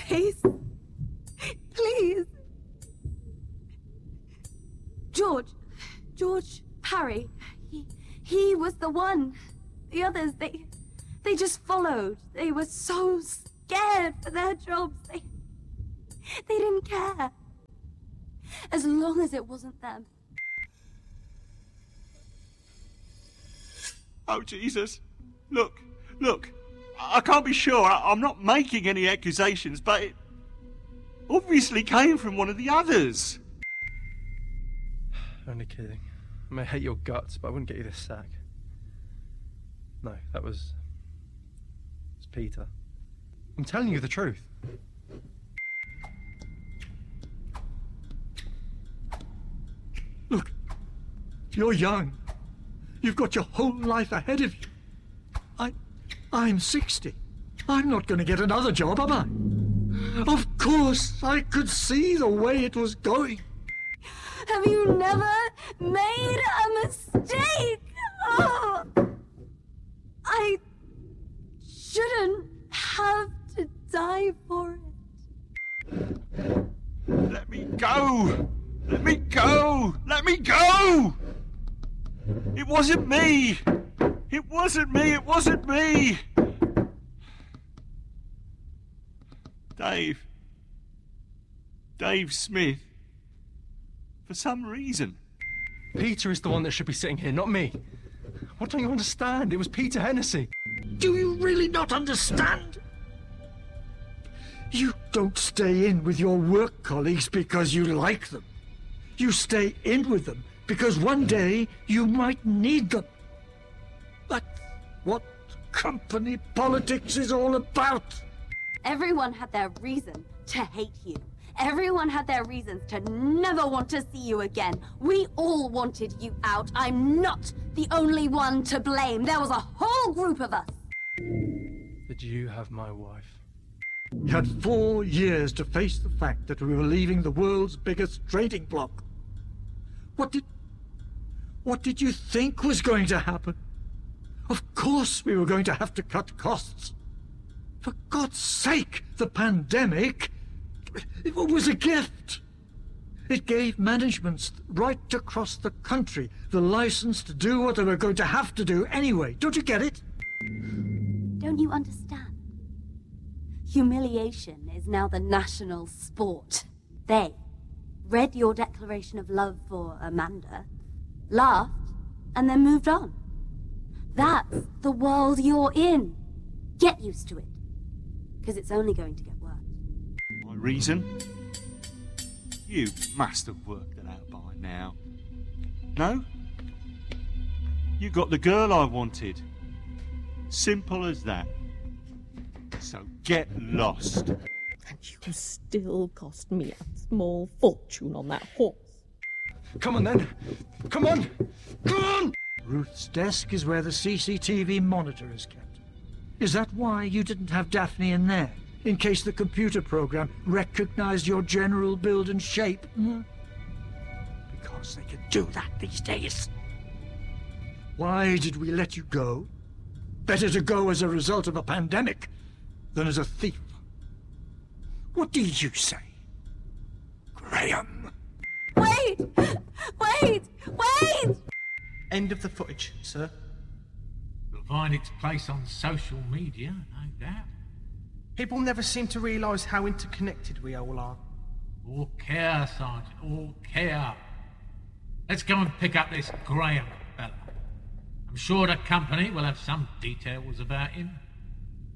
Please. Please. George Parry. He was the one. The others, they just followed. They were so scared for their jobs. They didn't care. As long as it wasn't them. Oh, Jesus. Look. I can't be sure. I'm not making any accusations, but it obviously came from one of the others. Only kidding. I may hate your guts, but I wouldn't get you this sack. No, it was Peter. I'm telling you the truth. Look, you're young. You've got your whole life ahead of you. I'm 60. I'm not going to get another job, am I? Of course, I could see the way it was going. Have you never made a mistake? Oh, I shouldn't have to die for it. Let me go! Let me go! Let me go! It wasn't me! It wasn't me! It wasn't me! Dave Smith. For some reason. Peter is the one that should be sitting here, not me. What don't you understand? It was Peter Hennessy. Do you really not understand? You don't stay in with your work colleagues because you like them. You stay in with them because one day you might need them. That's what company politics is all about. Everyone had their reason to hate you. Everyone had their reasons to never want to see you again. We all wanted you out. I'm not the only one to blame. There was a whole group of us. Did you have my wife? You had 4 years to face the fact that we were leaving the world's biggest trading bloc. What did you think was going to happen? Of course we were going to have to cut costs. For God's sake, the pandemic, it was a gift. It gave managements right across the country the license to do what they were going to have to do anyway. Don't you get it? Don't you understand? Humiliation is now the national sport. They read your declaration of love for Amanda, laughed, and then moved on. That's the world you're in. Get used to it, because it's only going to get worse. My reason? You must have worked it out by now. No? You got the girl I wanted. Simple as that. So get lost. And you still cost me a small fortune on that horse. Come on then. Come on. Come on! Ruth's desk is where the CCTV monitor is kept. Is that why you didn't have Daphne in there? In case the computer program recognized your general build and shape? Because they can do that these days. Why did we let you go? Better to go as a result of a pandemic than as a thief. What do you say, Graham? Wait! Wait! Wait! End of the footage, sir. It'll find its place on social media, no doubt. People never seem to realise how interconnected we all are. All care, Sergeant, all care. Let's go and pick up this Graham fella. I'm sure the company will have some details about him.